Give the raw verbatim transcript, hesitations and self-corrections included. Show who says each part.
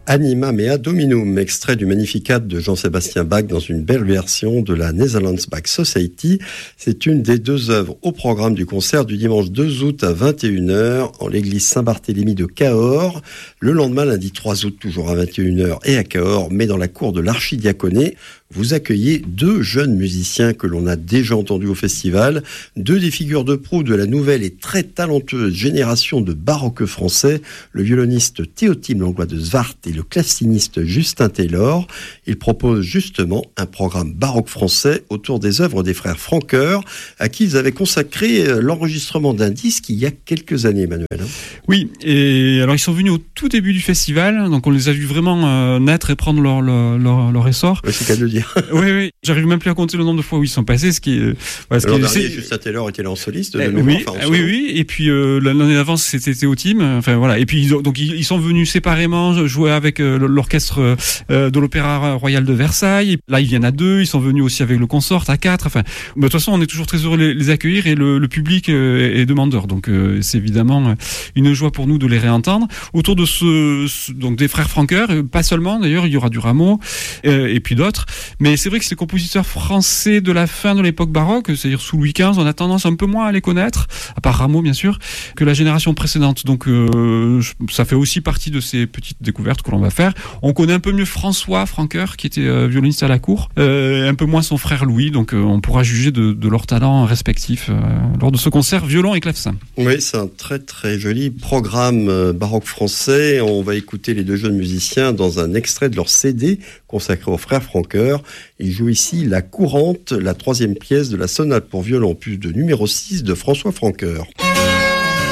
Speaker 1: Anima Mea Dominum, extrait du Magnificat de Jean-Sébastien Bach dans une belle version de la Netherlands Bach Society. C'est une des deux œuvres au programme du concert du dimanche deux août à vingt et une heures en l'église Saint-Barthélemy de Cahors. Le lendemain, lundi trois août, toujours à vingt et une heures et à Cahors, mais dans la cour de l'archidiaconé, vous accueillez deux jeunes musiciens que l'on a déjà entendus au festival, deux des figures de proue de la nouvelle et très talentueuse génération de baroque français, le violoniste Théotime Langlois de Zwart et le classiniste Justin Taylor. Ils proposent justement un programme baroque français autour des œuvres des frères Francoeur, à qui ils avaient consacré l'enregistrement d'un disque il y a quelques années, Emmanuel.
Speaker 2: Oui, et alors ils sont venus au tout début du festival, donc on les a vus vraiment euh, naître et prendre leur, leur, leur, leur essor.
Speaker 1: Oui, c'est qu'à le dire.
Speaker 2: Oui, oui, j'arrive même plus à compter le nombre de fois où ils sont passés, ce qui est... Voilà, ce
Speaker 1: L'an
Speaker 2: qui est,
Speaker 1: dernier,
Speaker 2: c'est...
Speaker 1: Justin Taylor était là en soliste.
Speaker 2: Eh,
Speaker 1: De mémoire,
Speaker 2: oui,
Speaker 1: enfin, en
Speaker 2: oui,
Speaker 1: solo.
Speaker 2: oui, et puis euh, l'année d'avant c'était Théotime, enfin voilà, et puis ils ont, donc ils, ils sont venus séparément jouer avec euh, l'orchestre euh, de l'Opéra Royal de Versailles. Là ils viennent à deux, ils sont venus aussi avec le consort à quatre. Enfin, de toute façon on est toujours très heureux de les, les accueillir et le, le public euh, est demandeur, donc euh, c'est évidemment une joie pour nous de les réentendre autour de ce, ce donc des frères Francoeur, pas seulement d'ailleurs, il y aura du Rameau euh, et puis d'autres, mais c'est vrai que ces compositeurs français de la fin de l'époque baroque, c'est-à-dire sous Louis quinze, on a tendance un peu moins à les connaître, à part Rameau bien sûr, que la génération précédente. Donc euh, ça fait aussi partie de ces petites découvertes que l'on va faire. On connaît un peu mieux François Francoeur, qui était euh, violoniste à la cour, euh, un peu moins son frère Louis, donc euh, on pourra juger de, de leurs talents respectifs euh, lors de ce concert violon et clavecin.
Speaker 1: Oui, c'est un très très joli programme euh, baroque français. On va écouter les deux jeunes musiciens dans un extrait de leur C D consacré aux frères Francoeur. Ils jouent ici La Courante, la troisième pièce de la sonate pour violon opus de numéro six de François Francoeur.